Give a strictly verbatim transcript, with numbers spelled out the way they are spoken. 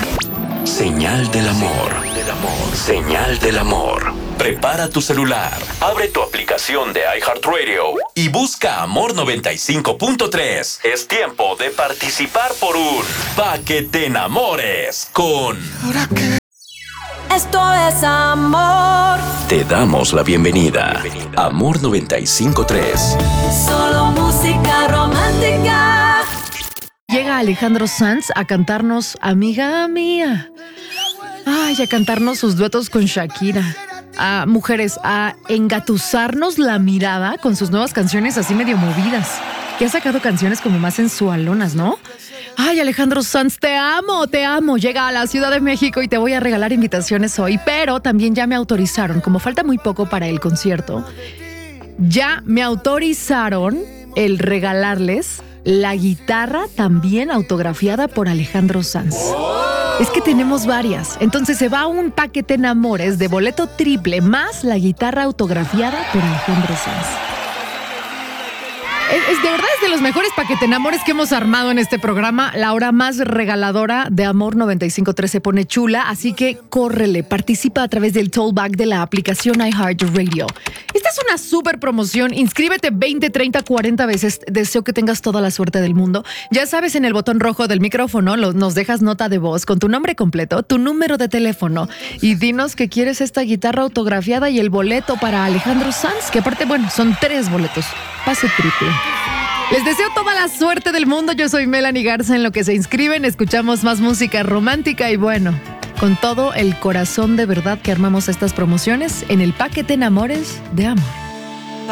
Señal del amor. Del amor. Señal del amor. Prepara tu celular, abre tu aplicación de iHeartRadio y busca Amor noventa y cinco punto tres. Es tiempo de participar por un Pa' que te enamores con... Esto es amor. Te damos la bienvenida. Amor noventa y cinco punto tres. Solo música romántica. Llega Alejandro Sanz a cantarnos Amiga Mía. Ay, a cantarnos sus duetos con Shakira. A mujeres, a engatusarnos la mirada con sus nuevas canciones así medio movidas. Que ha sacado canciones como más sensualonas, ¿no? Ay, Alejandro Sanz, te amo, te amo. Llega a la Ciudad de México y te voy a regalar invitaciones hoy. Pero también ya me autorizaron, como falta muy poco para el concierto, ya me autorizaron el regalarles la guitarra también autografiada por Alejandro Sanz. Es que tenemos varias. Entonces se va un paquete enamores de boleto triple más la guitarra autografiada por Alejandro Sanz. Es, es de verdad es de los mejores paquete enamores que hemos armado en este programa. La hora más regaladora de Amor noventa y cinco punto tres se pone chula, así que córrele, participa a través del tollback de la aplicación iHeartRadio. Esta es una súper promoción. Inscríbete veinte, treinta, cuarenta veces. Deseo que tengas toda la suerte del mundo. Ya sabes, en el botón rojo del micrófono lo, nos dejas nota de voz con tu nombre completo, tu número de teléfono y dinos que quieres esta guitarra autografiada y el boleto para Alejandro Sanz, que aparte, bueno, son tres boletos. Pase triple. Les deseo toda la suerte del mundo. Yo soy Melanie Garza. En lo que se inscriben, escuchamos más música romántica y bueno, con todo el corazón de verdad que armamos estas promociones en el paquete enamores de amor.